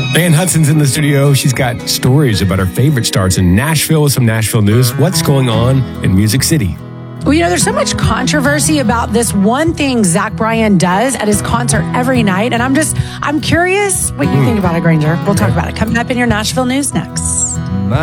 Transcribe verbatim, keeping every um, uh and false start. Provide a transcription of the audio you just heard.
Ann Hudson's in the studio. She's got stories about her favorite stars in Nashville with some Nashville news. What's going on in Music City? Well, you know, there's so much controversy about this one thing Zach Bryan does at his concert every night. And I'm just, I'm curious what you mm. think about it, Granger. We'll talk about it coming up in your Nashville news next.